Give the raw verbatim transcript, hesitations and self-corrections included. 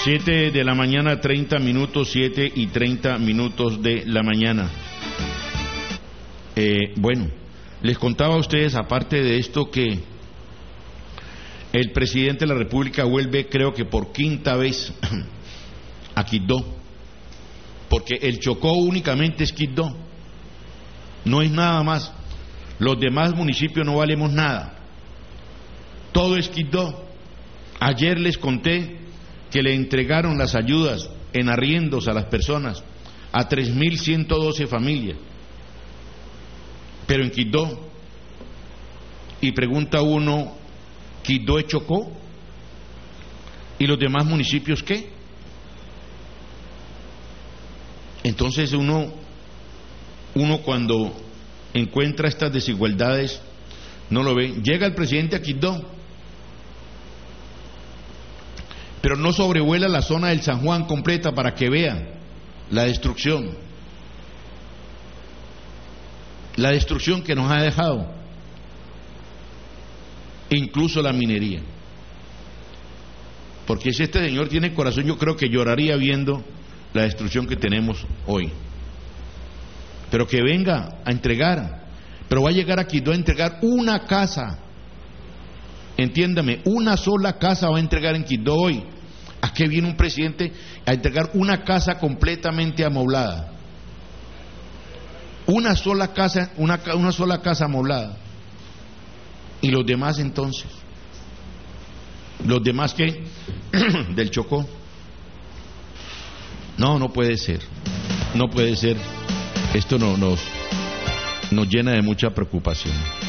Siete de la mañana, treinta minutos, siete y treinta minutos de la mañana. Eh, bueno, les contaba a ustedes, aparte de esto, que el presidente de la República vuelve, creo que por quinta vez, a Quibdó, porque el Chocó únicamente es Quibdó, no es nada más. Los demás municipios no valemos nada, todo es Quibdó. Ayer les conté que le entregaron las ayudas en arriendos a las personas, a tres mil ciento doce familias, pero en Quibdó. Y pregunta uno, ¿Quibdó es Chocó? ¿Y los demás municipios qué? Entonces uno, uno cuando encuentra estas desigualdades no lo ve. Llega el presidente a Quibdó, pero no sobrevuela la zona del San Juan completa para que vean la destrucción, la destrucción que nos ha dejado, incluso la minería. Porque si este señor tiene corazón, yo creo que lloraría viendo la destrucción que tenemos hoy. Pero que venga a entregar, pero va a llegar aquí a entregar una casa. Entiéndame, una sola casa va a entregar en Quibdó hoy. ¿A qué viene un presidente a entregar una casa completamente amoblada? Una sola casa, una, una sola casa amoblada. ¿Y los demás entonces? ¿Los demás qué? Del Chocó. No, no puede ser. No puede ser. Esto no, nos, nos llena de mucha preocupación.